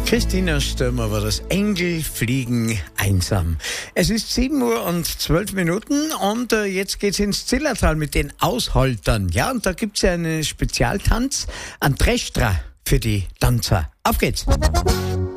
Christina Stürmer war das. Engel fliegen einsam. Es ist 7:12 und jetzt geht's ins Zillertal mit den Aushaltern. Ja, und da gibt's ja einen Spezialtanz, ein Trestra für die Tanzer. Auf geht's!